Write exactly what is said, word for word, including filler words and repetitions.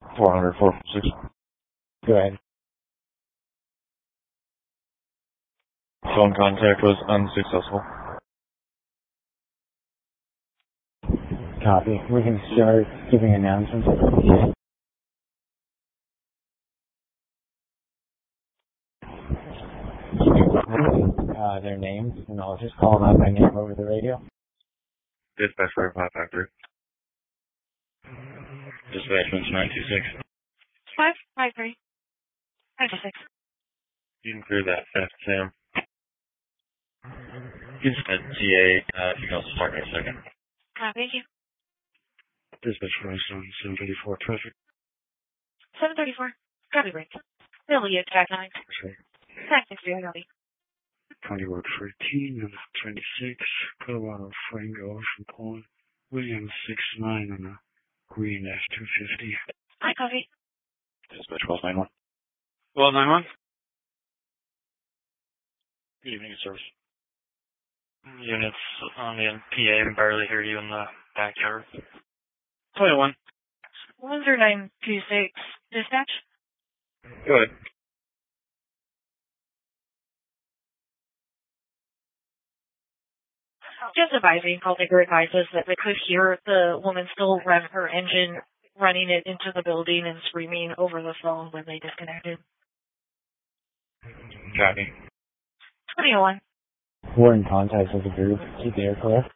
four hundred, four six. Go ahead. Phone contact was unsuccessful. Copy. We can start giving announcements. Uh, their names, and I'll just call them out by name over the radio. Dispatch five five five three. Dispatch nine two six. five five three. nine two six. You can clear that fast, Sam. You just had T A, uh, you can also start in a second. Uh, thank you. Dispatch five seven thirty-four traffic. seven thirty-four. Copy break. Billy at track nine. Sorry. nine six zero, copy. County Road thirteen and twenty-six, Colorado Frank Ocean Point, Williams six nine and a green F two fifty. Hi, copy. Dispatch twelve ninety-one. twelve ninety-one. Good evening, service. Units on the P A, and barely hear you in the backyard. twenty-one. one zero nine two six. Dispatch? Go ahead. Just advising, call taker advises that they could hear the woman still run her engine, running it into the building and screaming over the phone when they disconnected. Copy. twenty oh one. We're in contact with the group. Keep the air clear.